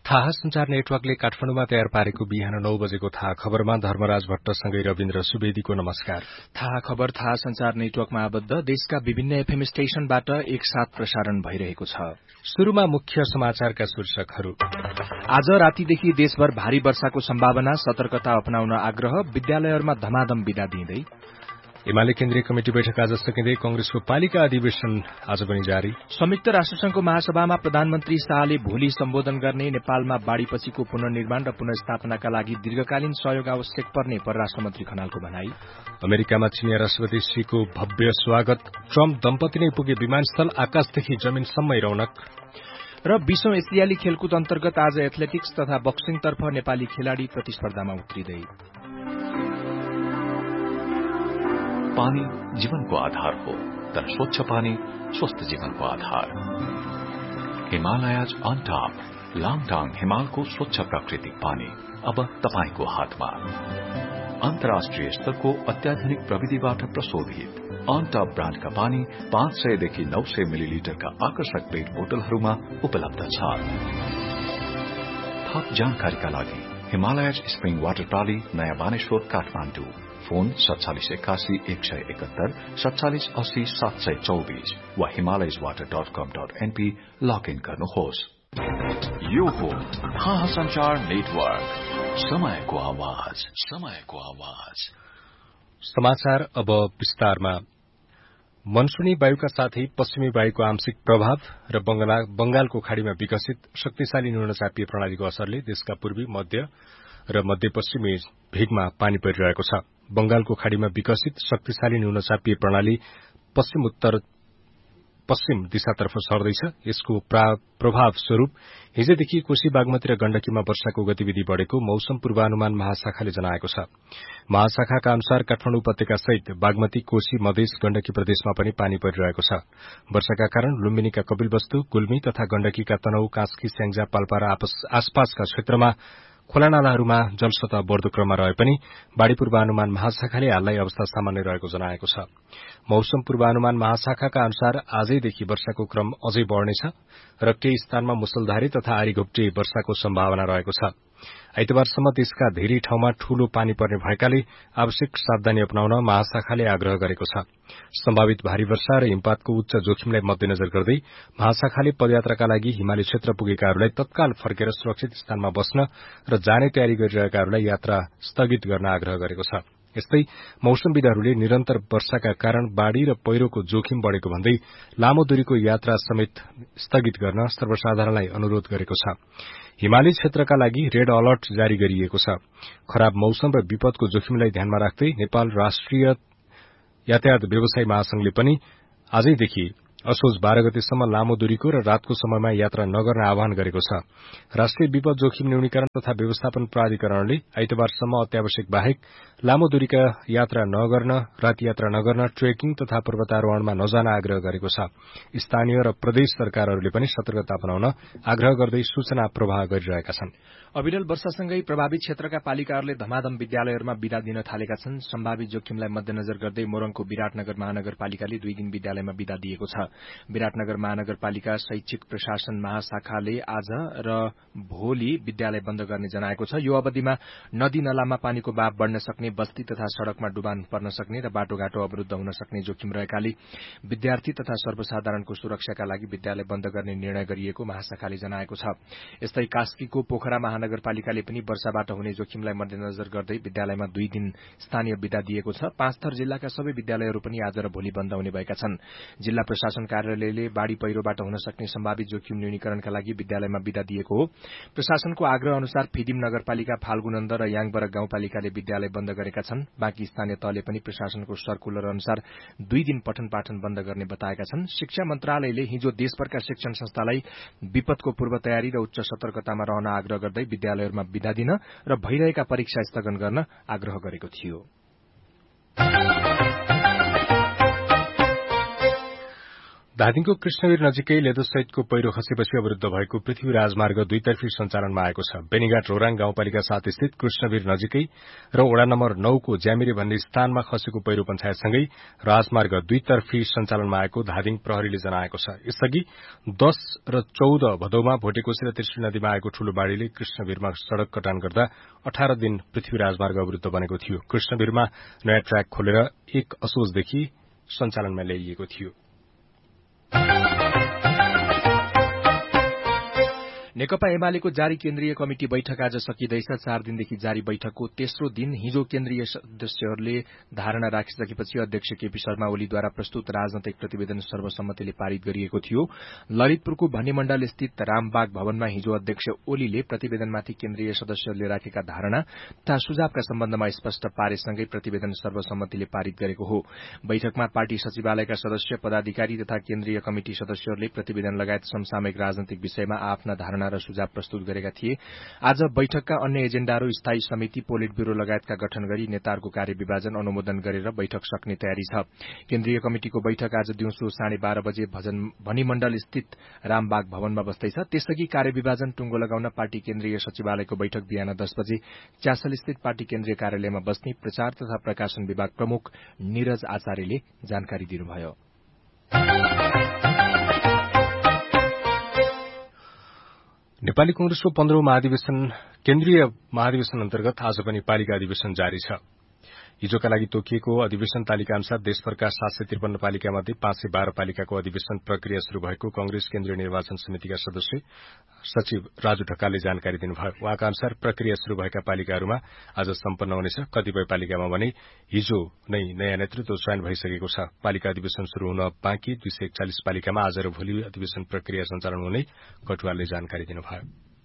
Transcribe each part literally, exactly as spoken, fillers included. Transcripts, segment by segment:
थाहा संचार नेटवर्कले काठमाडौँमा तयार पारेको बिहान नौ बजेको थाहा खबरमा धर्मराज भट्टसँगै रविन्द्र सुवेदीको नमस्कार। थाहा खबर थाहा संचार नेटवर्कमा आबद्ध देशका विभिन्न एफएम स्टेशनबाट एकसाथ प्रसारण भइरहेको छ। शुरूमा मुख्य समाचारका शीर्षकहरू। आज रातीदेखि देशभर भारी वर्षाको सम्भावना, सतर्कता अपनाउन आग्रह, विद्यालयहरूमा धमाधम विदा दिँदै। एमाले केन्द्रीय कमिटी बैठक आज सकिँदै कंग्रेसको पालिका अधिवेशन आज पनि जारी। संयुक्त राष्ट्रसंघको महासभामा प्रधानमन्त्री शाहले भोलि सम्बोधन गर्ने। नेपालमा बाढ़ीपछिको पुनर्निर्माण र पुनर्स्थापनाका लागि दीर्घकालीन सहयोग आवश्यक पर्ने परराष्ट्र मन्त्री खनालको भनाई। अमेरिकामा चिनिया राष्ट्रपति शीको भव्य स्वागत, ट्रम्प दम्पति नै पुगे विमानस्थल, आकाशदेखि जमीनसम्मै रौनक। र बीसौं एसियाली खेलकुद अन्तर्गत आज एथलेटिक्स तथा बक्सिङतर्फ नेपाली खेलाड़ी प्रतिस्पर्धामा उत्रिँदै। पानी जीवनको आधार हो, तर स्वच्छ पानी स्वस्थ जीवनको आधार। हिमालयज अन टप लाङटाङ हिमालको स्वच्छ प्राकृतिक पानी अब तपाईको हातमा। अन्तर्राष्ट्रिय स्तरको अत्याधुनिक प्रविधिबाट प्रशोधित अन टप ब्रान्डका पानी पाँच सय देखि नौ सय मिलिलिटरका आकर्षक पेट बोतलहरूमा उपलब्ध छ। थप जानकारीका लागि हिमालयज स्प्रिङ वाटर प्राली, नयाँ बानेश्वर, काठमाडौँ। फोन सत्तालिस एकासी एक सय एकहत्तर सत्तालिस अस्सी सात सय चौबीस वा हिमालयज वाटर डट कम डट एनपी लगइन गर्नुहोस्। यो हो थाहा संचार नेटवर्क, समयको आवाज, समयको आवाज। समाचार अब विस्तारमा। मनसूनी वायुका साथै पश्चिमी वायुको आंशिक प्रभाव र बंगालको खाड़ीमा विकसित शक्तिशाली न्यूनचापीय प्रणालीको असरले देशका पूर्वी, मध्य र मध्यपश्चिमी भेगमा पानी परिरहेको छ। बंगालको खाड़ीमा विकसित शक्तिशाली न्यूनचापीय प्रणाली पश्चिम उत्तर पश्चिम दिशातर्फ सर्दैछ। यसको प्रभाव स्वरूप हिजदेखि कोशी, बागमती र गण्डकीमा वर्षाको गतिविधि बढ़ेको मौसम पूर्वानुमान महाशाखाले जनाएको छ। महाशाखाका अनुसार काठमाडौँ उपत्यका सहित बागमती, कोशी, मधेस, गण्डकी प्रदेशमा पनि पानी परिरहेको छ। वर्षाका कारण लुम्बिनीका कपिलवस्तु, गुल्मी तथा गण्डकीका तनहु, कास्की, स्याङ्जा, पाल्पा र आसपासका क्षेत्रमा खोलानालाहरूमा जलसतह बढ़दो क्रममा रहे पनि बाढ़ी पूर्वानुमान महाशाखाले हाललाई अवस्था सामान्य रहेको जनाएको छ। मौसम पूर्वानुमान महाशाखाका अनुसार आजैदेखि वर्षाको क्रम अझै बढ़नेछ र केही स्थानमा मुसलधारे तथा आरीघोप्टे वर्षाको सम्भावना रहेको छ। आइतबारसम्म देशका धेरै ठाउँमा ठूलो पानी पर्ने भएकाले आवश्यक सावधानी अपनाउन महाशाखाले आग्रह गरेको छ। सम्भावित भारी वर्षा र हिमपातको उच्च जोखिमलाई मध्यनजर गर्दै महाशाखाले पदयात्राका लागि हिमाली क्षेत्र पुगेकाहरूलाई तत्काल फर्केर सुरक्षित स्थानमा बस्न र जाने तयारी गरिरहेकाहरूलाई यात्रा स्थगित गर्न आग्रह गरेको छ। यस्तै मौसमविदहरूले निरन्तर वर्षाका कारण बाढ़ी र पहिरोको जोखिम बढ़ेको भन्दै लामो दूरीको यात्रा समेत स्थगित गर्न सर्वसाधारणलाई अनुरोध गरेको छ। हिमाली क्षेत्रका लागि रेड अलर्ट जारी गरिएको छ। खराब मौसम र विपदको जोखिमलाई ध्यानमा राख्दै नेपाल राष्ट्रिय यातायात व्यवसाय महासंघले पनि आजैदेखि असोज बाह्र गतेसम्म लामो दूरीको र रातको समयमा यात्रा नगर्न आह्वान गरेको छ। राष्ट्रिय विपद जोखिम न्यूनीकरण तथा व्यवस्थापन प्राधिकरणले आइतबारसम्म अत्यावश्यक बाहेक लामो दूरीका यात्रा नगर्न, राति यात्रा नगर्न, ट्रेकिङ तथा पर्वतारोहणमा नजान आग्रह गरेको छ। स्थानीय र प्रदेश सरकारहरूले पनि सतर्कता अपनाउन आग्रह गर्दै सूचना प्रवाह गरिरहेका छन्। अविरल वर्षासँगै प्रभावित क्षेत्रका पालिकाहरूले धमाधम विद्यालयहरूमा विदा दिन थालेका छन्। सम्भावित जोखिमलाई मध्यनजर गर्दै मोरङको विराटनगर महानगरपालिकाले दुई दिन विद्यालयमा विदा दिएको छ। विराटनगर महानगरपालिका शैक्षिक प्रशासन महाशाखाले आज र भोलि विद्यालय बन्द गर्ने जनाएको छ। यो अवधिमा नदी नालामा पानीको बहाव बढ़न सक्ने, बस्ती तथा सड़कमा डुबान पर्न सक्ने र बाटोघाटो अवरूद्ध हुन सक्ने जोखिम रहेकाले विद्यार्थी तथा सर्वसाधारणको सुरक्षाका लागि विद्यालय बन्द गर्ने निर्णय गरिएको महाशाखाले जनाएको छ। यस्तै कास्कीको पोखरा महानगरपालिकाले पनि वर्षाबाट हुने जोखिमलाई मध्यनजर गर्दै विद्यालयमा दुई दिन स्थानीय विदा दिएको छ। पाँचथर जिल्लाका सबै विद्यालयहरू पनि आज र भोलि बन्द हुने भएका छन्। जिल्ला प्रशासन कार्यालयले बाढ़ी पहिरोबाट हुन सक्ने सम्भावित जोखिम न्यूनीकरणका लागि विद्यालयमा विदा दिएको हो। प्रशासनको आग्रह अनुसार फिदिम नगरपालिका, फाल्गुनन्द र याङबरक गाउँपालिकाले विद्यालय बन्द गरेका छन्। बाँकी स्थानीय तहले पनि प्रशासनको सर्कुलर अनुसार दुई दिन पठन पाठन बन्द गर्ने बताएका छन्। शिक्षा मन्त्रालयले हिजो देशभरका शिक्षण संस्थालाई विपदको पूर्व तयारी र उच्च सतर्कतामा रहन आग्रह गर्दै विद्यालयहरूमा विदा दिन र भइरहेका परीक्षा स्थगन गर्न आग्रह गरेको थियो। धादिङको कृष्णवीर नजिकै लेदोसहितको पहिरो खसेपछि अवरूद्ध भएको पृथ्वी राजमार्ग दुईतर्फी सञ्चालनमा आएको छ। बेनीघाट रोराङ गाउँपालिका सात स्थित कृष्णवीर नजिकै र वडा नम्बर नौको ज्यामिरे भन्ने स्थानमा खसेको पहिरो पञ्चायतसँगै राजमार्ग दुईतर्फी सञ्चालनमा आएको धादिङ प्रहरीले जनाएको छ। यसअघि दश र चौध भदौमा भोटेकोशी र त्रिशुली नदीमा आएको ठूलो बाढ़ीले कृष्णवीरमा सड़क कटान गर्दा अठार दिन पृथ्वी राजमार्ग अवरूद्ध बनेको थियो। कृष्णवीरमा नयाँ ट्र्याक खोलेर एक असोजदेखि सञ्चालनमा ल्याइएको थियो। नेकपा एमालेको जारी केन्द्रीय कमिटी बैठक आज सकिँदैछ। चार दिनदेखि जारी बैठकको तेस्रो दिन हिजो केन्द्रीय सदस्यहरूले धारणा राखिसकेपछि अध्यक्ष केपी शर्मा ओलीद्वारा प्रस्तुत राजनैतिक प्रतिवेदन सर्वसम्मतिले पारित गरिएको थियो। ललितपुरको भनिमण्डल स्थित रामबाग भवनमा हिजो अध्यक्ष ओलीले प्रतिवेदनमाथि केन्द्रीय सदस्यहरूले राखेका धारणा तथा सुझावका सम्बन्धमा स्पष्ट पारेसँगै प्रतिवेदन सर्वसम्मतिले पारित गरेको हो। बैठकमा पार्टी सचिवालयका सदस्य, पदाधिकारी तथा केन्द्रीय कमिटी सदस्यहरूले प्रतिवेदन लगायत समसामयिक राजनैतिक विषयमा आफ्ना धारणा र सुझाव प्रस्तुत गरेका थिए। आज बैठकका अन्य एजेण्डाहरू स्थायी समिति, पोलिट ब्यूरो लगायतका गठन गरी नेताहरूको कार्यविभाजन अनुमोदन गरेर बैठक सक्ने तयारी छ। केन्द्रीय कमिटिको बैठक आज दिउँसो साढे बाह्र बजे भनिमण्डल स्थित रामबाग भवनमा बस्दैछ। त्यसअघि कार्यविभाजन टुंगो लगाउन पार्टी केन्द्रीय सचिवालयको बैठक बिहान दस बजे च्यासल स्थित पार्टी केन्द्रीय कार्यालयमा बस्ने प्रचार तथा प्रकाशन विभाग प्रमुख निरज आचार्यले जानकारी दिनुभयो। नेपाली कंग्रेसको पन्ध्रौं महाधिवेशन केन्द्रीय महाधिवेशन अन्तर्गत आज पनि पालिका अधिवेशन जारी छ। हिजोका लागि तोकिएको अधिवेशन तालिका अनुसार देशभरका सात सय त्रिपन्न पालिकामध्ये पाँच सय बाह्र पालिकाको अधिवेशन प्रक्रिया शुरू भएको कंग्रेस केन्द्रीय निर्वाचन समितिका सदस्य सचिव राजु ढकालले जानकारी दिनुभयो। उहाँका अनुसार प्रक्रिया शुरू भएका पालिकाहरूमा आज सम्पन्न हुनेछ। कतिपय पालिकामा भने हिजो नै नयाँ नेतृत्व चयन भइसकेको छ। पालिका अधिवेशन शुरू हुन बाँकी दुई सय एकचालिस पालिकामा आज र भोलि अधिवेशन प्रक्रिया सञ्चालन हुने कटुवालले जानकारी दिनुभयो।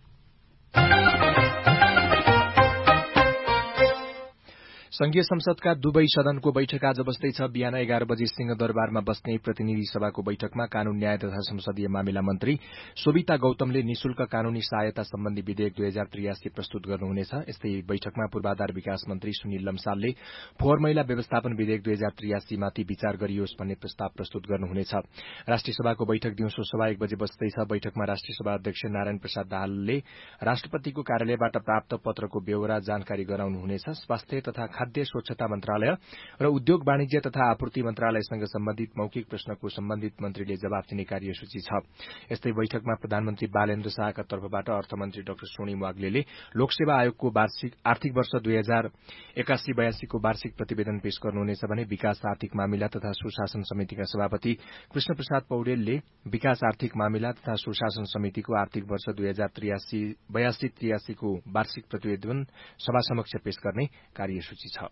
संघीय संसदका दुवै सदनको बैठक आज बस्दैछ। बिहान एघार बजे सिंहदरबारमा बस्ने प्रतिनिधि सभाको बैठकमा कानून, न्याय तथा संसदीय मामिला मन्त्री शोभिता गौतमले निशुल्क कानूनी सहायता सम्बन्धी विधेयक दुई हजार त्रियासी प्रस्तुत गर्नुहुनेछ। यस्तै बैठकमा पूर्वाधार विकास मन्त्री सुनिल लम्सालले फोहोर मैला व्यवस्थापन विधेयक दुई हजार त्रियासीमाथि विचार गरियोस् भन्ने प्रस्ताव प्रस्तुत गर्नुहुनेछ। राष्ट्रिय सभाको बैठक दिउँसो सवा एक बजे बस्दैछ। बैठकमा राष्ट्रिय सभा अध्यक्ष नारायण प्रसाद दाहालले राष्ट्रपतिको कार्यालयबाट प्राप्त पत्रको ब्यौरा जानकारी गराउनुहुनेछ। स्वास्थ्य तथा खाद्य स्वच्छता मन्त्रालय र उद्योग, वाणिज्य तथा आपूर्ति मन्त्रालयसँग सम्बन्धित मौखिक प्रश्नको सम्बन्धित मन्त्रीले जवाफ दिने कार्यसूची छ। यस्तै बैठकमा प्रधानमन्त्री बालेन्द्र शाहका तर्फबाट अर्थमन्त्री डाक्टर स्वर्णिम वाग्लेले लोकसेवा आयोगको वार्षिक आर्थिक वर्ष दुई हजार एकासी बयासीको वार्षिक प्रतिवेदन पेश गर्नुहुनेछ भने विकास आर्थिक मामिला तथा सुशासन समितिका सभापति कृष्ण प्रसाद पौडेलले विकास आर्थिक मामिला तथा सुशासन समितिको आर्थिक वर्ष दुई हजार बयासी त्रियासीको वार्षिक प्रतिवेदन सभा समक्ष पेश गर्ने कार्यसूची छ।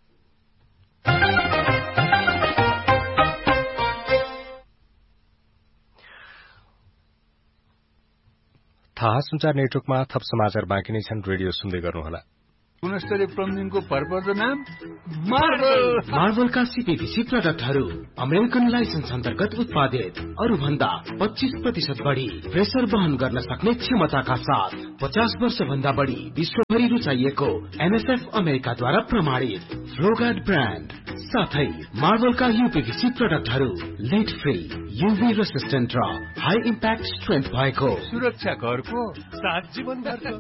थाहा संचार नेटवर्कमा थप समाचार बाँकी नै छन्। रेडियो सुन्दै गर्नुहोला। गुणस्तरीय प्लम्बिङको भरपर्दो नाम मार्बल। मार्बलका सीपीभीसी प्रोडक्टहरू अमेरिकन लाइसेन्स अन्तर्गत उत्पादित, अरू भन्दा पच्चीस प्रतिशत बढ़ी प्रेसर वहन गर्न सक्ने क्षमताका साथ पचास वर्ष भन्दा बढ़ी विश्वभरि रुचाइएको एनएसएफ अमेरिकाद्वारा प्रमाणित फ्लोगार्ड ब्रान्ड साथै मार्बलका यूपीभीसी प्रोडक्टहरू लिड फ्री, यूभी रेसिस्टेन्ट र हाई इम्प्याक्ट स्ट्रेन्थ भएको सुरक्षा घरको साथ जीवनभरको।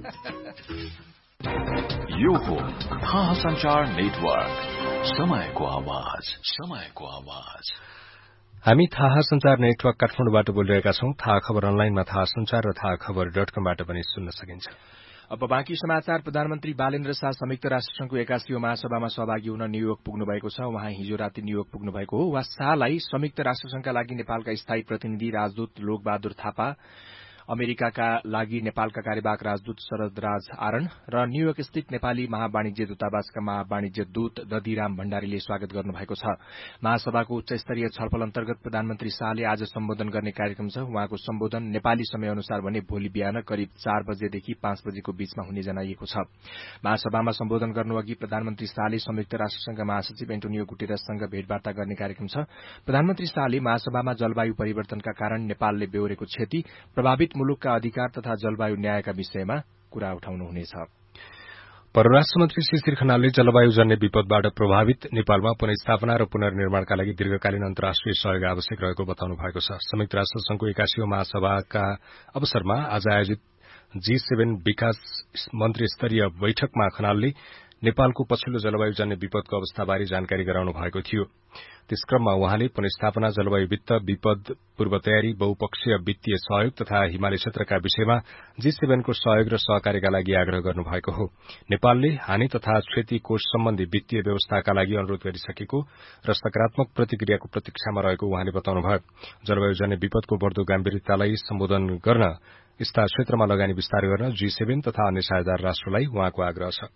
यो हो थाहा संचार नेटवर्क, समयको आवाज, समयको आवाज। हामी थाहा संचार नेटवर्क काठमाडौँबाट बोलिरहेका छौं। थाहा खबर अनलाइनमा थाहा संचार र थाहा खबर डट कमबाट पनि सुन्न सकिन्छ। अब बाँकी समाचार। प्रधानमन्त्री बालेन्द्र शाह संयुक्त राष्ट्रसंघको एकासीौं महासभामा सहभागी हुन न्यूयोर्क पुग्नु भएको छ। उहाँ हिजो राति न्यूयोर्क पुग्नु भएको हो। उहाँ शाहलाई संयुक्त राष्ट्रसंघका लागि नेपालका स्थायी प्रतिनिधि राजदूत लोकबहादुर थापा, अमेरिकाका लागि नेपालका कार्यवाहक राजदूत शरदराज आरण र न्यूयोर्क स्थित नेपाली महावाणिज्य दूतावासका महावाणिज्य दूत दधिराम भण्डारीले स्वागत गर्नुभएको छ। महासभाको उच्च स्तरीय छलफल अन्तर्गत प्रधानमन्त्री शाहले आज सम्बोधन गर्ने कार्यक्रम छ। उहाँको सम्बोधन नेपाली समय अनुसार भने भोलि बिहान करिब चार बजेदेखि पाँच बजेको बीचमा हुने जनाइएको छ। महासभामा सम्बोधन गर्नुअघि प्रधानमन्त्री शाहले संयुक्त राष्ट्रसंघका महासचिव एन्टोनियो गुटेरससँग भेटवार्ता गर्ने कार्यक्रम छ। प्रधानमन्त्री शाहले महासभामा जलवायु परिवर्तनका कारण नेपालले बेहोरेको क्षति, प्रभावित मुलुकका अधिकार तथा जलवायु न्यायका विषयमा कुरा उठाउनुहुनेछ। परराष्ट्र मन्त्री शिशिर खनालले जलवायुजन्य विपदबाट प्रभावित नेपालमा पुनर्स्थापना र पुनर्निर्माणका लागि दीर्घकालीन अन्तर्राष्ट्रिय सहयोग आवश्यक रहेको बताउनु भएको छ। संयुक्त राष्ट्र संघको एकासीौं महासभाका अवसरमा आज आयोजित जी सेभेन विकास मन्त्री स्तरीय बैठकमा खनालले नेपालको पछिल्लो जलवायुजन्य विपदको अवस्थाबारे जानकारी गराउनु भएको थियो। त्यस क्रममा उहाँले पुनर्स्थापना, जलवायु वित्त, विपद पूर्व तयारी, बहुपक्षीय वित्तीय सहयोग तथा हिमाली क्षेत्रका विषयमा जी सेभेनको सहयोग र सहकार्यका लागि आग्रह गर्नुभएको हो। नेपालले हानि तथा क्षति कोष सम्बन्धी वित्तीय व्यवस्थाका लागि अनुरोध गरिसकेको र सकारात्मक प्रतिक्रियाको प्रतीक्षामा रहेको उहाँले बताउनुभयो। जलवायुजन्य विपदको बढ़दो गम्भीरतालाई सम्बोधन गर्न यस्ता क्षेत्रमा लगानी विस्तार गर्न जी सेभेन तथा अन्य साझेदार राष्ट्रलाई उहाँको आग्रह छ।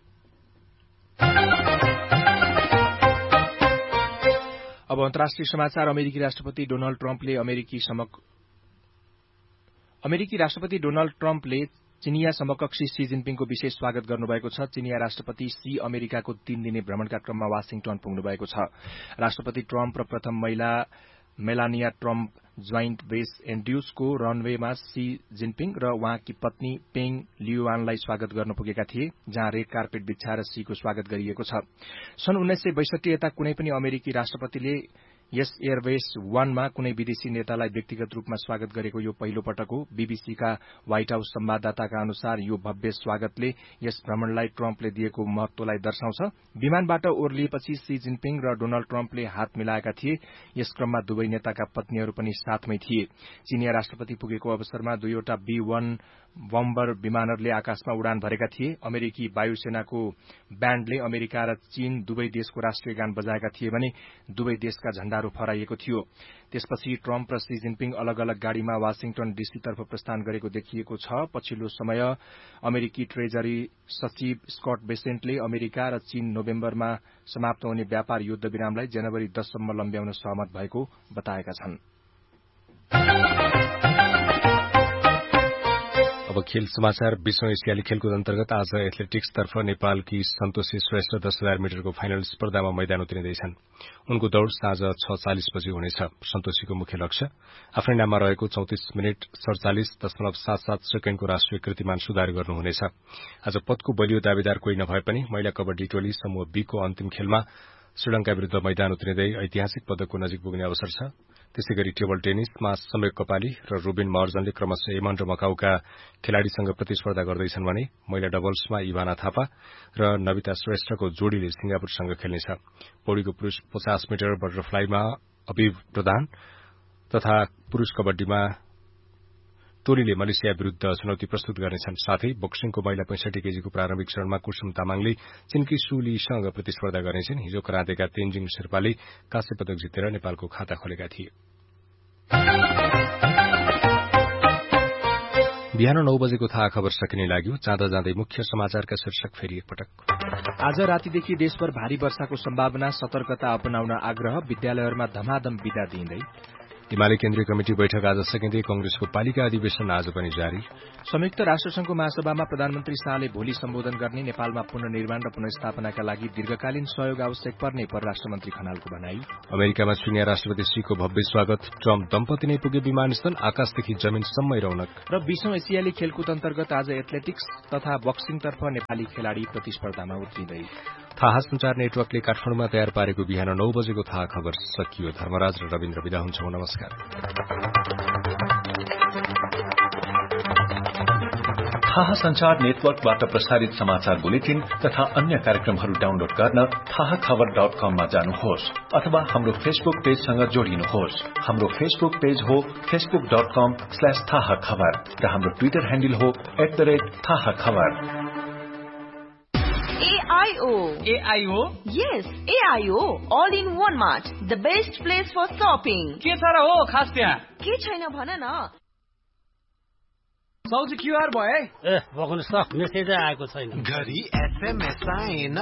अब अन्तर्राष्ट्रिय समाचार। अमेरिकी राष्ट्रपति डोनाल्ड ट्रम्पले अमेरिकी समक अमेरिकी राष्ट्रपति डोनाल्ड ट्रम्पले चिनिया समकक्षी सी जिनपिङको विशेष स्वागत गर्नुभएको छ। चिनिया राष्ट्रपति सी अमेरिकाको तीन दिने भ्रमणका क्रममा वाशिङटन पुग्नुभएको छ। राष्ट्रपति ट्रम्प र प्रथम महिला Melania Trump joint base एन्ड्र्युसको रनवेमा C Jinping र उहाँकी पत्नी पेङ लियुआनलाई स्वागत गर्न पुगेका थिए, जहाँ रेड कार्पेट बिछाएर सीको स्वागत गरिएको छ। सन् उन्नाइस सय बैसठी यता कुनै पनि अमेरिकी राष्ट्रपतिले यस एयरवेस वानमा कुनै विदेशी नेतालाई व्यक्तिगत रूपमा स्वागत गरेको यो पहिलो पटक हो। बीबीसीका व्हाइट हाउस संवाददाताका अनुसार यो भव्य स्वागतले यस भ्रमणलाई ट्रम्पले दिएको महत्वलाई दर्शाउँछ। विमानबाट ओर्लिएपछि सी जिनपिङ र डोनाल्ड ट्रम्पले हात मिलाएका थिए। यस क्रममा दुवै नेताका पत्नीहरू पनि साथमै थिए। चिनिया राष्ट्रपति पुगेको अवसरमा दुईवटा बी वन बम्बर विमानहरूले आकाशमा उडान भरेका थिए। अमेरिकी वायुसेनाको ब्याण्डले अमेरिका र चीन दुवै देशको राष्ट्रिय गान बजाएका थिए भने दुवै देशका झण्डाहरू फहराइएको थियो। त्यसपछि ट्रम्प र सी जिनपिङ अलग अलग गाड़ीमा वाशिङटन डीसीतर्फ प्रस्थान गरेको देखिएको छ। पछिल्लो समय अमेरिकी ट्रेजरी सचिव स्कट बेसेन्टले अमेरिका र चीन नोभेम्बरमा समाप्त हुने व्यापार युद्ध विरामलाई जनवरी दससम्म लम्ब्याउन सहमत भएको बताएका छन्। अब खेल समाचार। विश्व एसियाली खेलकुद अन्तर्गत आज एथलेटिक्सतर्फ नेपालकी सन्तोषी श्रेष्ठ दस हजार मिटरको फाइनल स्पर्धामा मैदान उत्रिँदैछन्। उनको दौड़ साँझ छ चालिस बजी हुनेछ। सन्तोषीको मुख्य लक्ष्य आफ्नै नाममा रहेको चौतिस मिनट सड़चालिस दशमलव सात सात सेकेण्डको राष्ट्रिय कीर्तिमान सुधार गर्नुहुनेछ। आज पदको बलियो दावेदार कोही नभए पनि महिला कबड्डी टोली समूह बी को अन्तिम खेलमा श्रीलंका विरूद्ध मैदान उत्रिँदै ऐतिहासिक पदकको नजिक पुग्ने अवसर छ। त्यसै गरी टेबल टेनिसमा सम्यक कपाली र रूबिन महर्जनले क्रमशः एमन र मकाउका खेलाड़ीसँग प्रतिस्पर्धा गर्दैछन् भने महिला डबल्समा इभाना थापा र नविता श्रेष्ठको जोड़ीले सिंगापुरसँग खेल्नेछ। पौड़ीको पुरूष पचास मिटर बटरफ्लाईमा अभिव प्रधान तथा पुरूष कबड्डीमा टोलीले मलेसिया विरूद्ध चुनौती प्रस्तुत गर्नेछन्। साथै बक्सिङको महिला पैंसठी केजीको प्रारम्भिक चरणमा कुसुम तामाङले चिन्की सुलीसँग प्रतिस्पर्धा गर्नेछन्। हिजो करातेका तेन्जिङ शेर्पाले काँस्य पदक जितेर नेपालको खाता खोलेका थिए। बिहान नौ बजेको थाहा खबर सकिने लाग्यो। जाँदा जाँदै मुख्य समाचारका शीर्षक फेरि एकपटक। आज रातिदेखि देशभर भारी वर्षाको सम्भावना, सतर्कता अपनाउन आग्रह, विद्यालयहरूमा धमाधम विदा दिइँदै। हिमाली केन्द्रीय कमिटी बैठक आज सकिँदै कंग्रेसको पालिका अधिवेशन आज पनि जारी। संयुक्त राष्ट्रसंघको महासभामा प्रधानमन्त्री शाहले भोलि सम्बोधन गर्ने। नेपालमा पुनर्निर्माण र पुनर्स्थापनाका लागि दीर्घकालीन सहयोग आवश्यक पर्ने परराष्ट्र मन्त्री खनालको भनाई। अमेरिकामा चिनिया राष्ट्रपति सीको भव्य स्वागत। ट्रम्प दम्पति नै पुगे विमानस्थल, आकाशदेखि जमिनसम्मै रौनक। र बीसौं एसियाली खेलकुद अन्तर्गत आज एथलेटिक्स तथा बक्सिङतर्फ नेपाली खेलाड़ी प्रतिस्पर्धामा उत्रिँदै। थाहा संचार नेटवर्कले काठमाडौँमा तयार पारेको बिहान नौ बजेको थाहा खबर सकियो। धर्मराज र रविन्द्र विदा हुन्छौं। नमस्कार। थाहा संचार नेटवर्कबाट प्रसारित समाचार बुलेटिन तथा अन्य कार्यक्रमहरू डाउनलोड गर्न थाहा खबर डट कममा जानुहोस् अथवा हाम्रो फेसबुक पेजसँग जोडिनुहोस्। हाम्रो फेसबुक पेज हो फेसबुक डट कम स्ल्याश थाहा खबर र हाम्रो ट्विटर ह्यान्डल हो एट द रेट थाहा खबर। A I O. A I O? Yes, A I O. All in one mart. The best place for shopping. के छ र हो खास त्यहाँ? के छैन भन न? सौजी क्यूआर भयो है? ए बग्नुस् त मेसेजै आएको छैन। घरि एसएमएस आएन।